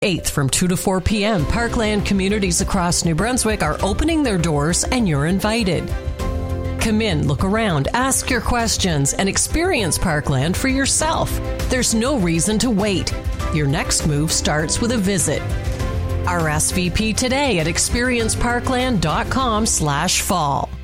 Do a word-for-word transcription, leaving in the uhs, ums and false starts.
eighth from two to four p.m., Parkland communities across New Brunswick are opening their doors and you're invited. Come in, look around, ask your questions, and experience Parkland for yourself. There's no reason to wait. Your next move starts with a visit. R S V P today at experience parkland dot com slash fall.